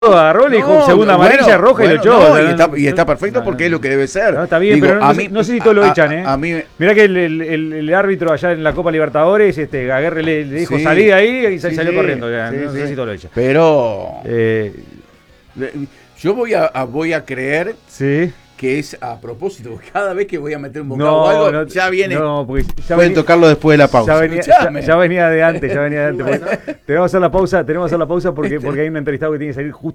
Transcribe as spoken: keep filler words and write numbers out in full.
agarró, le dijo No, segunda bueno, amarilla, roja bueno, y lo echó. no, O sea, y, está, y está no, perfecto no, porque no, es lo que debe ser. No, está bien, Digo, pero no, a no, mí, no sé si todos lo a, echan, ¿eh? A, a mí, Mirá que el, el, el, el árbitro allá en la Copa Libertadores, este, Aguerre le, le dijo sí, salí de ahí y sí, salió sí, corriendo. Ya, sí, no sí. sé si todos lo echan. Pero Eh, yo voy a, a- voy a creer sí. que es a propósito. Cada vez que voy a meter un bocado No, o algo, no, ya viene. no, porque ya Pueden venía, tocarlo después de la pausa. ya venía, ya, Escuchame. ya venía de antes, ya venía de antes. Bueno. Tenemos que hacer la pausa, tenemos que hacer la pausa porque, porque hay un entrevistado que tiene que salir justo.